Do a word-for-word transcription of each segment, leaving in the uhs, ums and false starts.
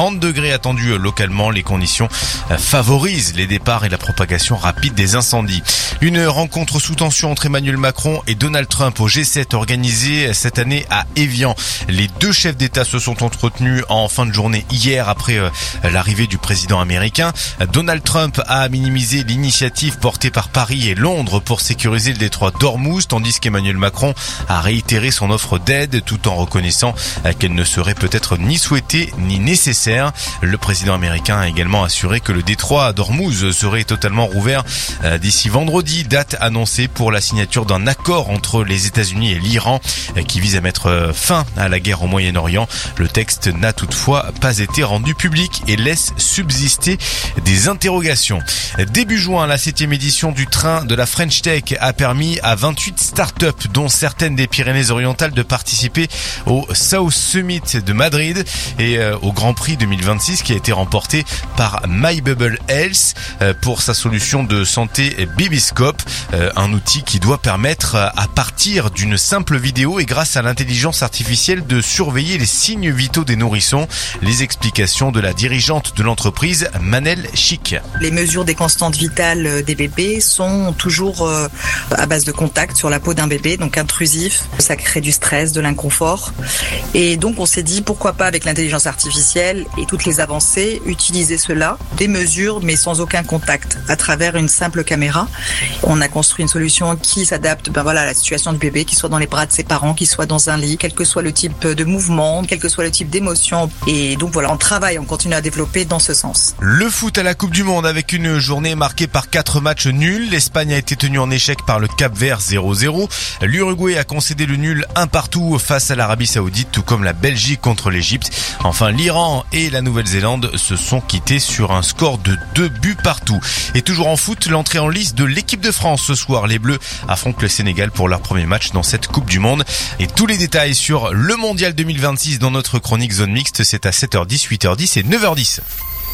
trente degrés attendus localement. Les conditions favorisent les départs et la propagation rapide des incendies. Une rencontre sous tension entre Emmanuel Macron et Donald Trump au G sept organisée cette année à Évian. Les deux chefs d'État se sont entretenus en fin de journée hier après l'arrivée du président américain. Donald Trump a minimisé l'initiative portée par Paris et Londres pour sécuriser le détroit d'Ormuz, tandis qu'Emmanuel Macron a réitéré son offre d'aide tout en reconnaissant qu'elle ne serait peut-être ni souhaitée ni nécessaire. Le président américain a également assuré que le détroit d'Ormuz serait totalement rouvert d'ici vendredi, date annoncée pour la signature d'un accord entre les États-Unis et l'Iran qui vise à mettre fin à la guerre au Moyen-Orient. Le texte n'a toutefois pas été rendu public et laisse subsister des interrogations. Début juin, la septième édition du train de la French Tech a permis à vingt-huit startups, dont certaines des Pyrénées-Orientales, de participer au South Summit de Madrid et au Grand Prix deux mille vingt-six qui a été remporté par MyBubble Health pour sa solution de santé Bibiscope, un outil qui doit permettre à partir d'une simple vidéo et grâce à l'intelligence artificielle de surveiller les signes vitaux des nourrissons. Les explications de la dirigeante de l'entreprise, Manel Chic. Les mesures des constantes vitales des bébés sont toujours à base de contact sur la peau d'un bébé, donc intrusif. Ça crée du stress, de l'inconfort. Et donc on s'est dit pourquoi pas avec l'intelligence artificielle et toutes les avancées, utiliser cela, des mesures mais sans aucun contact, à travers une simple caméra. On a construit une solution qui s'adapte ben voilà, à la situation du bébé, qu'il soit dans les bras de ses parents, qu'il soit dans un lit, quel que soit le type de mouvement, quel que soit le type d'émotion. Et donc voilà, on travaille, on continue à développer dans ce sens. Le foot à la Coupe du Monde avec une journée marquée par quatre matchs nuls. L'Espagne a été tenue en échec par le Cap-Vert zéro zéro. L'Uruguay a concédé le nul un partout face à l'Arabie Saoudite, tout comme la Belgique contre l'Égypte. Enfin, l'Iran et la Nouvelle-Zélande se sont quittés sur un score de deux buts partout. Et toujours en foot, l'entrée en lice de l'équipe de France ce soir. Les Bleus affrontent le Sénégal pour leur premier match dans cette Coupe du Monde. Et tous les détails sur le Mondial deux mille vingt-six dans notre chronique Zone Mixte, c'est à sept heures dix, huit heures dix et neuf heures dix.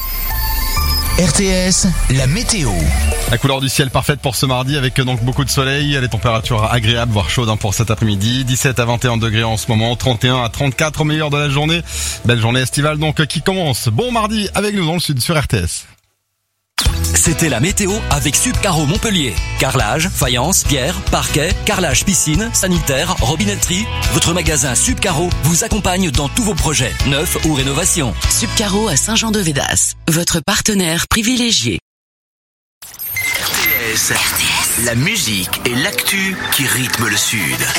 R T S, la météo. La couleur du ciel parfaite pour ce mardi avec donc beaucoup de soleil, les températures agréables voire chaudes pour cet après-midi, dix-sept à vingt et un degrés en ce moment, trente et un à trente-quatre au meilleur de la journée. Belle journée estivale donc qui commence. Bon mardi avec nous dans le sud sur R T S. C'était la météo avec Subcaro Montpellier. Carrelage, faïence, pierre, parquet, carrelage piscine, sanitaire, robinetterie. Votre magasin Subcaro vous accompagne dans tous vos projets, neufs ou rénovations. Subcaro à Saint-Jean-de-Védas, votre partenaire privilégié. R T S, la musique et l'actu qui rythment le sud.